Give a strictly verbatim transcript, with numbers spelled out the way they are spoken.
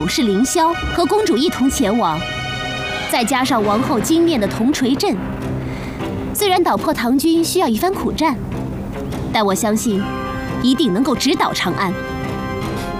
是凌霄和公主一同前往，再加上王后金面的铜锤阵，虽然捣破唐军需要一番苦战，但我相信一定能够直捣长安。